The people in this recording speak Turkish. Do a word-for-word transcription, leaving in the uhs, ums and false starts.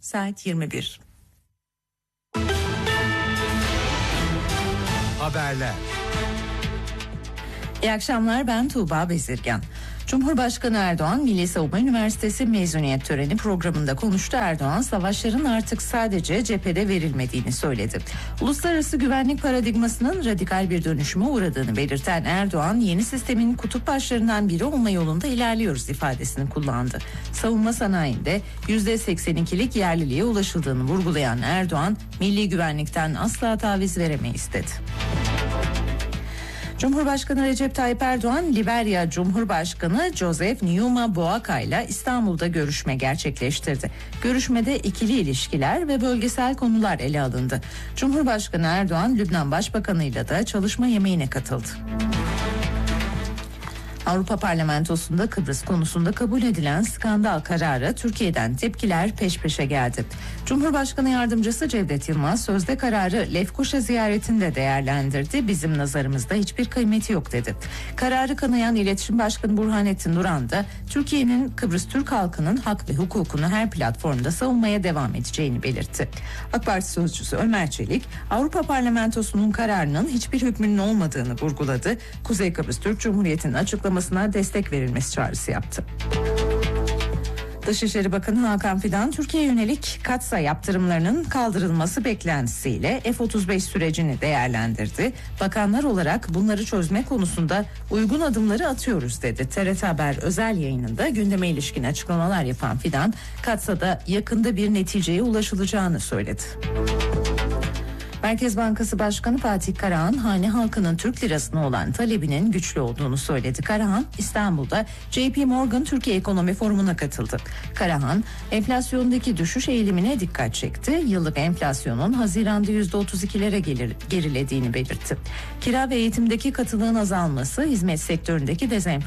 saat yirmi bir. Haberler. İyi akşamlar, ben Tuğba Bezirgan. Cumhurbaşkanı Erdoğan, Milli Savunma Üniversitesi mezuniyet töreni programında konuştu. Erdoğan, savaşların artık sadece cephede verilmediğini söyledi. Uluslararası güvenlik paradigmasının radikal bir dönüşüme uğradığını belirten Erdoğan, yeni sistemin kutup başlarından biri olma yolunda ilerliyoruz ifadesini kullandı. Savunma sanayinde yüzde seksen ikilik yerliliğe ulaşıldığını vurgulayan Erdoğan, milli güvenlikten asla taviz veremeyiz dedi. Cumhurbaşkanı Recep Tayyip Erdoğan, Liberya Cumhurbaşkanı Joseph Numa Boakai ile İstanbul'da görüşme gerçekleştirdi. Görüşmede ikili ilişkiler ve bölgesel konular ele alındı. Cumhurbaşkanı Erdoğan, Lübnan Başbakanı ile de çalışma yemeğine katıldı. Avrupa Parlamentosu'nda Kıbrıs konusunda kabul edilen skandal kararı Türkiye'den tepkiler peş peşe geldi. Cumhurbaşkanı Yardımcısı Cevdet Yılmaz sözde kararı Lefkoşa ziyaretinde değerlendirdi. Bizim nazarımızda hiçbir kıymeti yok dedi. Kararı kınayan İletişim Başkanı Burhanettin Duran da Türkiye'nin Kıbrıs Türk halkının hak ve hukukunu her platformda savunmaya devam edeceğini belirtti. AK Parti sözcüsü Ömer Çelik, Avrupa Parlamentosu'nun kararının hiçbir hükmünün olmadığını vurguladı. Kuzey Kıbrıs Türk Cumhuriyeti'nin açıklaması destek verilmesi çağrısı yaptı. Dışişleri Bakanı Hakan Fidan, Türkiye'ye yönelik Katsa yaptırımlarının kaldırılması beklentisiyle F otuz beş sürecini değerlendirdi. Bakanlar olarak bunları çözme konusunda uygun adımları atıyoruz dedi. T R T Haber özel yayınında gündeme ilişkin açıklamalar yapan Fidan, Katsa'da yakında bir neticeye ulaşılacağını söyledi. Merkez Bankası Başkanı Fatih Karahan, hane halkının Türk lirasına olan talebinin güçlü olduğunu söyledi. Karahan, İstanbul'da J P Morgan Türkiye Ekonomi Forumu'na katıldı. Karahan, enflasyondaki düşüş eğilimine dikkat çekti. Yıllık enflasyonun Haziran'da yüzde otuz ikilere gelir, gerilediğini belirtti. Kira ve eğitimdeki katılığın azalması, hizmet sektöründeki dezenflasyon